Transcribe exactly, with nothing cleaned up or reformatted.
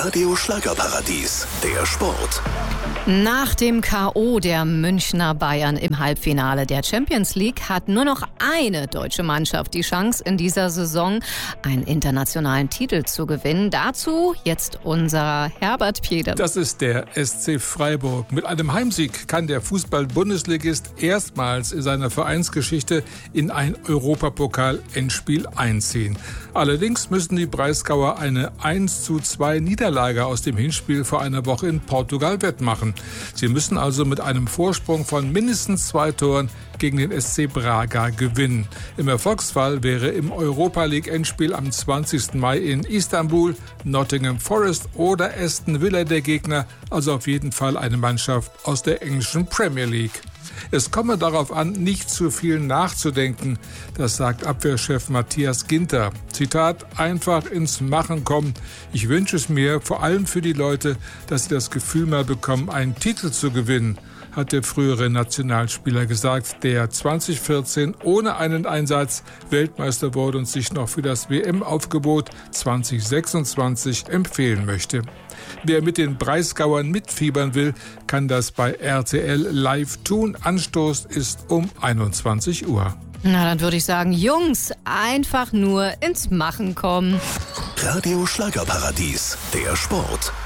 Radio Schlagerparadies, der Sport. Nach dem K O der Münchner Bayern im Halbfinale der Champions League hat nur noch eine deutsche Mannschaft die Chance, in dieser Saison einen internationalen Titel zu gewinnen. Dazu jetzt unser Herbert Pieder. Das ist der S C Freiburg. Mit einem Heimsieg kann der Fußball-Bundesligist erstmals in seiner Vereinsgeschichte in ein Europapokal-Endspiel einziehen. Allerdings müssen die Breisgauer eine eins zu zwei Niederlage aus dem Hinspiel vor einer Woche in Portugal wettmachen. Sie müssen also mit einem Vorsprung von mindestens zwei Toren gegen den S C Braga gewinnen. Im Erfolgsfall wäre im Europa-League-Endspiel am zwanzigsten Mai in Istanbul Nottingham Forest oder Aston Villa der Gegner, also auf jeden Fall eine Mannschaft aus der englischen Premier League. Es komme darauf an, nicht zu viel nachzudenken, das sagt Abwehrchef Matthias Ginter. Zitat, einfach ins Machen kommen. Ich wünsche es mir, vor allem für die Leute, dass sie das Gefühl mal bekommen, einen Titel zu gewinnen, hat der frühere Nationalspieler gesagt, der zwanzig vierzehn ohne einen Einsatz Weltmeister wurde und sich noch für das W M-Aufgebot zwanzig sechsundzwanzig empfehlen möchte. Wer mit den Breisgauern mitfiebern will, kann das bei R T L live tun. Anstoß ist um einundzwanzig Uhr. Na, dann würde ich sagen, Jungs, einfach nur ins Machen kommen. Radio Schlagerparadies, der Sport.